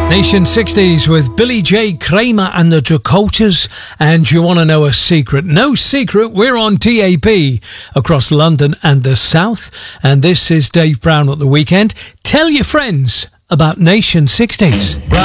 Nation 60s with Billy J. Kramer and the Dakotas. And you want to know a secret? No secret, we're on TAP across London and the South. And this is Dave Brown at the weekend. Tell your friends about Nation 60s.